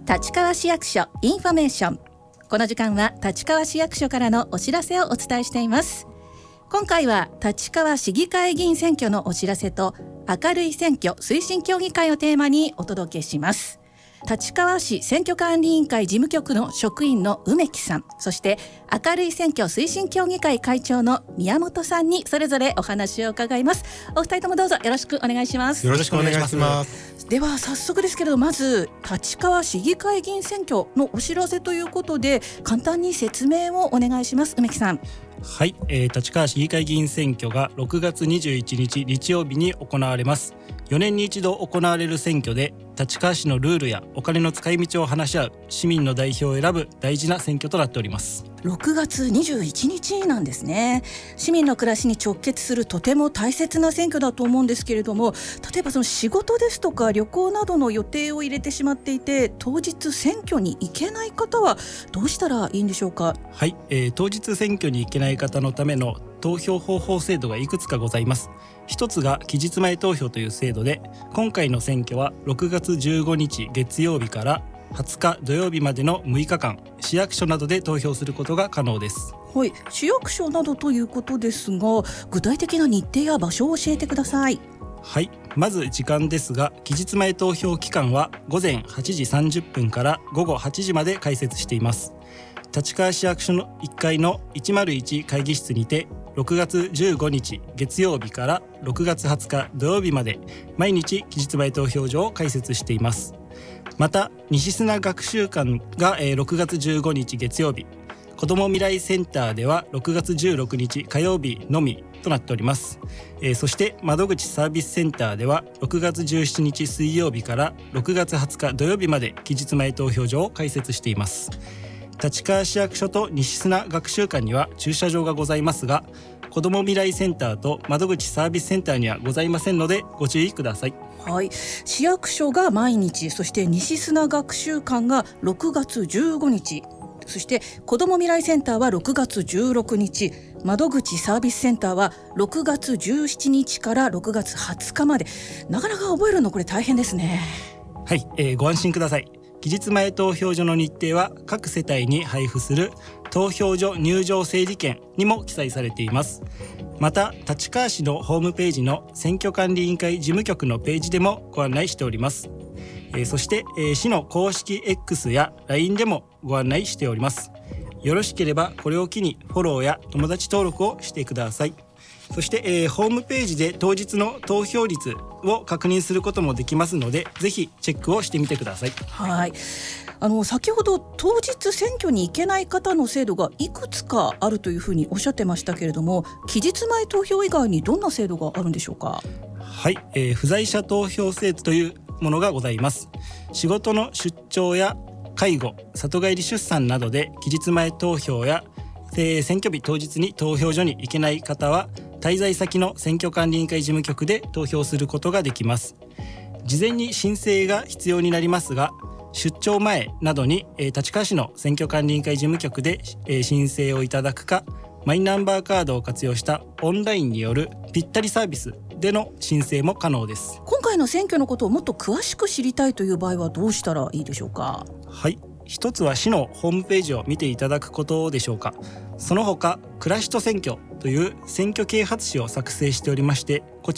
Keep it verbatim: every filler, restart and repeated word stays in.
立川市役所インフォメーション。この時間は立川市役所からのお知らせをお伝えしています。今回は立川市議会議員選挙のお知らせと明るい選挙推進協議会をテーマにお届けします。立川市選挙管理委員会事務局の職員の梅木さん、そして明るい選挙推進協議会会長の宮本さんにそれぞれお話を伺います。お二人ともどうぞよろしくお願いします。 よろしくお願いします。 では早速ですけれど、まず立川市議会議員選挙のお知らせということで簡単に説明をお願いします。梅木さん。 はい、えー、立川市議会議員選挙がろくがつにじゅういちにち日曜日に行われます。よねんに一度行われる選挙で立川市のルールやお金の使い道を話し合う市民の代表を選ぶ大事な選挙となっております。 ろくがつにじゅういちにちなんですね。市民の暮らしに直結するとても大切な選挙だと思うんですけれども、例えばその仕事ですとか旅行などの予定を入れてしまっていて当日選挙に行けない方はどうしたらいいんでしょうか。 はい、えー、当日選挙に行けない方のための投票方法制度がいくつかございます。一つが期日前投票という制度で、今回の選挙はろくがつじゅうごにち月曜日からはつか土曜日までのむいかかん、市役所などで投票することが可能です。 はい、市役所などということですが、具体的な日程や場所を教えてください。 はい、まず時間ですが、期日前投票期間はごぜんはちじさんじゅっぷんからごごはちじまで開設しています。立川市役所のいっかいのいちまるいち会議室にてろくがつじゅうごにち月曜日からろくがつはつか土曜日まで毎日期日前投票所を開設しています。また西砂学習館がろくがつじゅうごにち月曜日、子ども未来センターではろくがつじゅうろくにち火曜日のみとなっております。えー、そして窓口サービスセンターではろくがつじゅうしちにち水曜日からろくがつはつか土曜日まで期日前投票所を開設しています。立川市役所と西砂学習館には駐車場がございますが、子ども未来センターと窓口サービスセンターにはございませんのでご注意ください。 はい、市役所が毎日、そして西砂学習館がろくがつじゅうごにち、そして子ども未来センターはろくがつじゅうろくにち、窓口サービスセンターはろくがつじゅうしちにちからろくがつはつかまで。なかなか覚えるのこれ大変ですね。 はい、えー、ご安心ください。期日前投票所の日程は各世帯に配布する投票所入場整理券にも記載されています。また立川市のホームページの選挙管理委員会事務局のページでもご案内しております。えー、そして、えー、市の公式 X や ライン でもご案内しております。よろしければこれを機にフォローや友達登録をしてください。そして、えー、ホームページで当日の投票率を確認することもできますので、ぜひチェックをしてみてください。 はい、あの先ほど当日選挙に行けない方の制度がいくつかあるというふうにおっしゃってましたけれども、期日前投票以外にどんな制度があるんでしょうか。 はい、えー、不在者投票制度というものがございます。仕事の出張や介護、里帰り出産などで期日前投票や、えー、選挙日当日に投票所に行けない方は滞在先の選挙管理委員会事務局で投票することができます。事前に申請が必要になりますが、出張前などに、えー、立川市の選挙管理委員会事務局で、えー、申請をいただくか、マイナンバーカードを活用したオンラインによるぴったりサービスでの申請も可能です。 今回の選挙のことをもっと詳しく知りたいという場合はどうしたらいいでしょうか。 はい、一つは市のホームページを見ていただくことでしょうか。その他、暮らしと選挙という選挙啓発誌を作成しておりまして、こち